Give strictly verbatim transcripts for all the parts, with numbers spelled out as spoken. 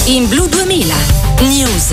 In Blu duemila News.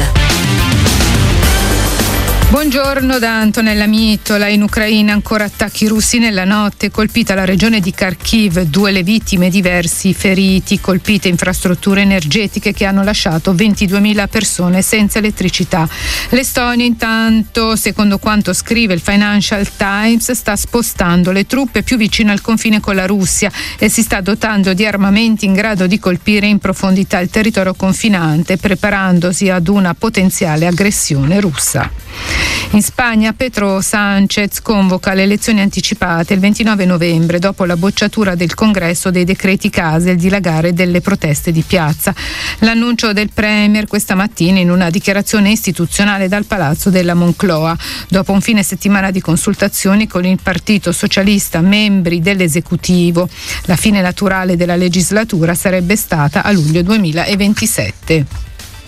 Buongiorno da Antonella Mittola. In Ucraina ancora attacchi russi nella notte, colpita la regione di Kharkiv, due le vittime, diversi feriti, colpite infrastrutture energetiche che hanno lasciato ventiduemila persone senza elettricità. L'Estonia intanto, secondo quanto scrive il Financial Times, sta spostando le truppe più vicino al confine con la Russia e si sta dotando di armamenti in grado di colpire in profondità il territorio confinante, preparandosi ad una potenziale aggressione russa. In Spagna Pedro Sánchez convoca le elezioni anticipate il ventinove novembre dopo la bocciatura del Congresso dei decreti casa e il dilagare delle proteste di piazza. L'annuncio del Premier questa mattina in una dichiarazione istituzionale dal Palazzo della Moncloa, dopo un fine settimana di consultazioni con il Partito Socialista, membri dell'esecutivo. La fine naturale della legislatura sarebbe stata a luglio duemilaventisette.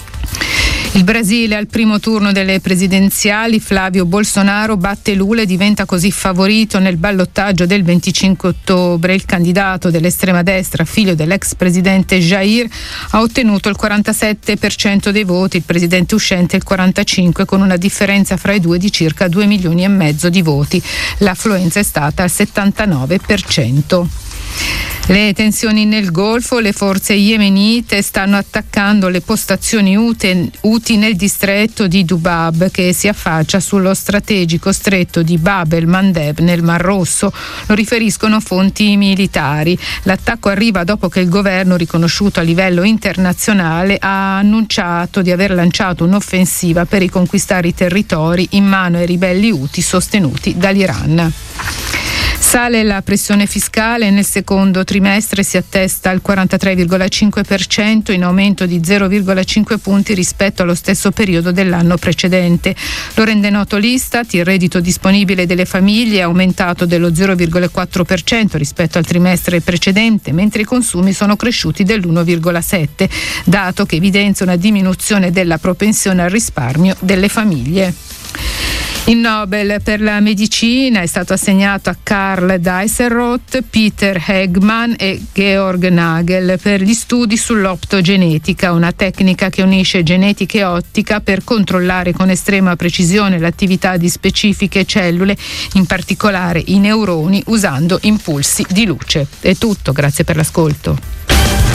Il Brasile al primo turno delle presidenziali, Flavio Bolsonaro batte Lula e diventa così favorito nel ballottaggio del venticinque ottobre. Il candidato dell'estrema destra, figlio dell'ex presidente Jair, ha ottenuto il quarantasette per cento dei voti, il presidente uscente il quarantacinque per cento, con una differenza fra i due di circa due milioni e mezzo di voti. L'affluenza è stata al settantanove per cento. Le tensioni nel Golfo, le forze yemenite stanno attaccando le postazioni Houthi nel distretto di Dubab, che si affaccia sullo strategico stretto di Bab el-Mandeb nel Mar Rosso, lo riferiscono fonti militari. L'attacco arriva dopo che il governo, riconosciuto a livello internazionale, ha annunciato di aver lanciato un'offensiva per riconquistare i territori in mano ai ribelli Houthi sostenuti dall'Iran. Sale la pressione fiscale, nel secondo trimestre si attesta al quarantatré virgola cinque per cento, in aumento di zero virgola cinque punti rispetto allo stesso periodo dell'anno precedente. Lo rende noto l'Istat, il reddito disponibile delle famiglie è aumentato dello zero virgola quattro per cento rispetto al trimestre precedente, mentre i consumi sono cresciuti dell'uno virgola sette per cento, dato che evidenzia una diminuzione della propensione al risparmio delle famiglie. Il Nobel per la medicina è stato assegnato a Karl Dieselroth, Peter Hegman e Georg Nagel per gli studi sull'optogenetica, una tecnica che unisce genetica e ottica per controllare con estrema precisione l'attività di specifiche cellule, in particolare i neuroni, usando impulsi di luce. È tutto, grazie per l'ascolto.